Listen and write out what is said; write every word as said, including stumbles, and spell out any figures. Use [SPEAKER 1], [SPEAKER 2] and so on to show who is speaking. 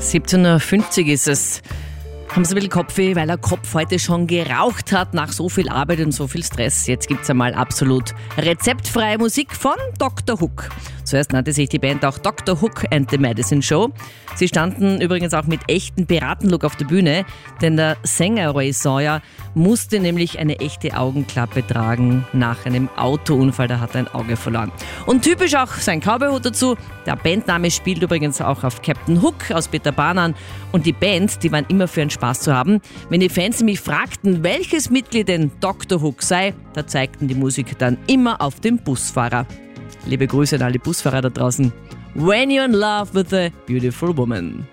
[SPEAKER 1] siebzehn Uhr fünfzig ist es. Haben Sie ein bisschen Kopfweh, weil der Kopf heute schon geraucht hat nach so viel Arbeit und so viel Stress. Jetzt gibt's einmal absolut rezeptfreie Musik von Doktor Hook. Zuerst nannte sich die Band auch Doktor Hook and the Medicine Show. Sie standen übrigens auch mit echtem Piratenlook auf der Bühne, denn der Sänger Ray Sawyer musste nämlich eine echte Augenklappe tragen nach einem Autounfall, da hat er ein Auge verloren. Und typisch auch sein Cowboyhut dazu. Der Bandname spielt übrigens auch auf Captain Hook aus Peter Pan an. Und die Band, die waren immer für einen Spaß zu haben. Wenn die Fans mich fragten, welches Mitglied denn Doktor Hook sei, da zeigten die Musiker dann immer auf den Busfahrer. Liebe Grüße an alle Busfahrer da draußen. When you're in love with a beautiful woman.